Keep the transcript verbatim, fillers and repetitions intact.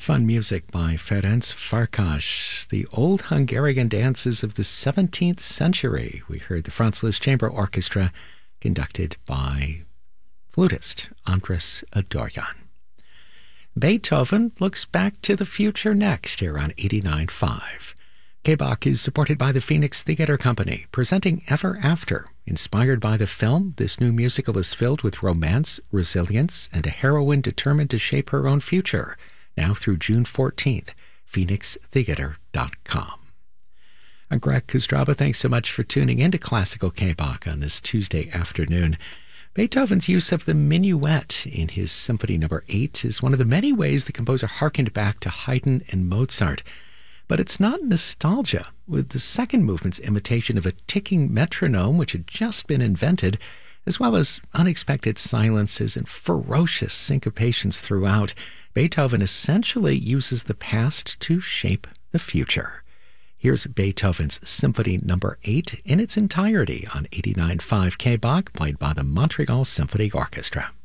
Fun music by Ferenc Farkas, the old Hungarian dances of the seventeenth century. We heard the Franz Liszt Chamber Orchestra conducted by flutist Andras Adorjan. Beethoven looks back to the future next here on eighty-nine point five. K-Bach is supported by the Phoenix Theatre Company, presenting Ever After. Inspired by the film, this new musical is filled with romance, resilience, and a heroine determined to shape her own future. Now through June fourteenth, phoenix theater dot com. I'm Greg Kustraba. Thanks so much for tuning in to Classical K-Bach on this Tuesday afternoon. Beethoven's use of the minuet in his Symphony Number eight is one of the many ways the composer harkened back to Haydn and Mozart. But it's not nostalgia, with the second movement's imitation of a ticking metronome which had just been invented, as well as unexpected silences and ferocious syncopations throughout. Beethoven essentially uses the past to shape the future. Here's Beethoven's Symphony Number eight in its entirety on eighty-nine point five K-Bach, played by the Montreal Symphony Orchestra.